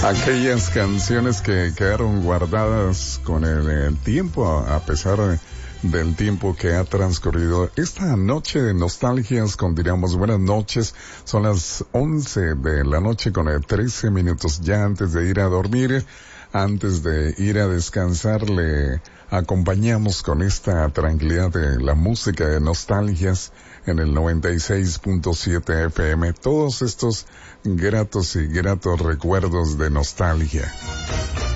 Aquellas canciones que quedaron guardadas con el tiempo, a pesar del tiempo que ha transcurrido. Esta noche de nostalgias, continuamos. Buenas noches. Son las 11 de la noche con 13 minutos ya antes de ir a dormir. Antes de ir a descansar, le acompañamos con esta tranquilidad de la música de nostalgias en el 96.7 FM. Todos estos gratos y gratos recuerdos de nostalgia.